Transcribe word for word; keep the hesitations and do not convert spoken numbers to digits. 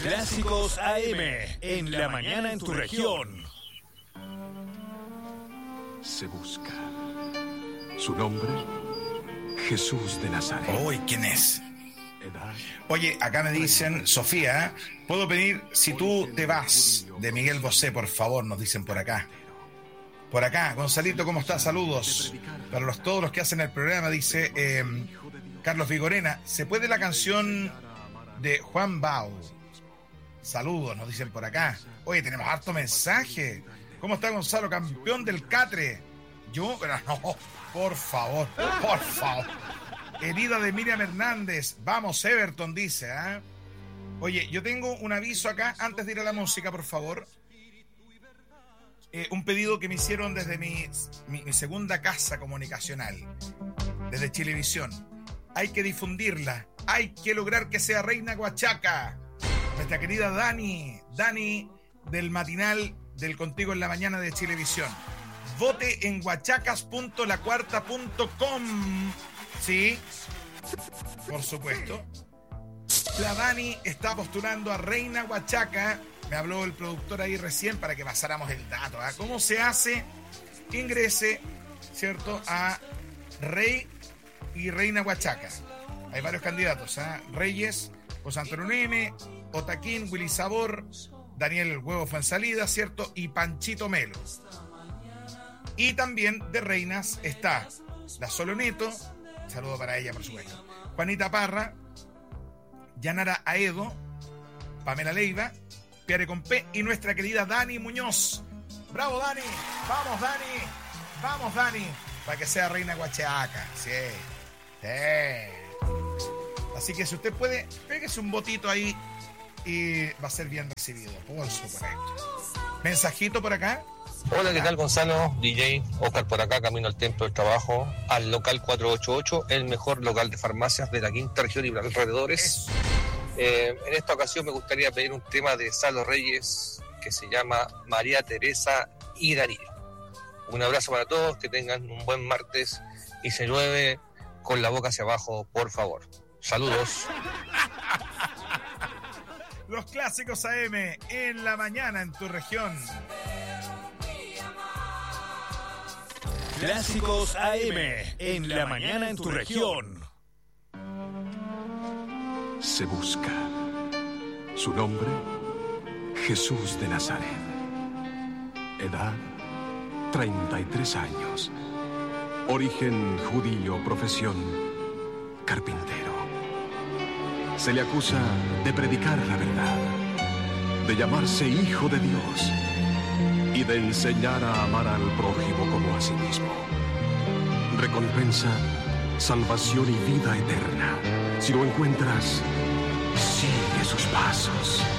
Clásicos A M, en la mañana en tu región. Se busca. Su nombre, Jesús de Nazaret. Uy, ¿quién es? Edad. Oye, acá me dicen, Sofía, ¿puedo pedir Si tú te vas? De Miguel Bosé, por favor, nos dicen por acá. Por acá, Gonzalito, ¿cómo estás? Saludos. Para los, todos los que hacen el programa, dice eh, Carlos Vigorena, ¿se puede la canción de Juan Bau? Saludos, nos dicen por acá. Oye, tenemos harto mensaje. ¿Cómo está Gonzalo, campeón del Catre? Yo, pero no, por favor, por favor. Herida de Miriam Hernández. Vamos, Everton, dice, ¿eh? Oye, yo tengo un aviso acá, antes de ir a la música, por favor. Eh, un pedido que me hicieron desde mi, mi, mi segunda casa comunicacional, desde Chilevisión. Hay que difundirla, hay que lograr que sea reina Huachaca. Nuestra querida Dani, Dani del matinal del Contigo en la Mañana de Chilevisión. Vote en huachacas punto la cuarta punto com. Sí, por supuesto. La Dani está postulando a reina Huachaca. Me habló el productor ahí recién para que pasáramos el dato. ¿eh? ¿Cómo se hace? Ingrese, ¿cierto?, a Rey y Reina Huachaca. Hay varios candidatos, ¿eh? Reyes, José Antonio Neme, Otaquín, Willy Sabor, Daniel Huevo Fuensalida, ¿cierto? Y Panchito Melo. Y también de reinas está la Solo Neto, saludo para ella, por supuesto, Juanita Parra, Yanara Aedo, Pamela Leiva, Pierre Compé y nuestra querida Dani Muñoz. ¡Bravo, Dani! ¡Vamos, Dani! ¡Vamos, Dani! Para que sea reina Huachaca. Sí. Sí. Así que si usted puede, pégese un botito ahí y va a ser bien recibido. Por supuesto. Mensajito por acá. Hola, ¿qué tal, Gonzalo? D J Oscar por acá, camino al Templo del Trabajo, al local cuatrocientos ochenta y ocho, el mejor local de farmacias de la quinta región y alrededores. Eh, en esta ocasión me gustaría pedir un tema de Salo Reyes que se llama María Teresa y Darío. Un abrazo para todos, que tengan un buen martes y se llueve con la boca hacia abajo, por favor. Saludos. Los clásicos A M en la mañana en tu región. Clásicos A M en la mañana en tu región. Se busca. Su nombre, Jesús de Nazaret. Edad, treinta y tres años. Origen judío, profesión, carpintero. Se le acusa de predicar la verdad, de llamarse hijo de Dios y de enseñar a amar al prójimo como a sí mismo. Recompensa, salvación y vida eterna. Si lo encuentras, sigue sus pasos.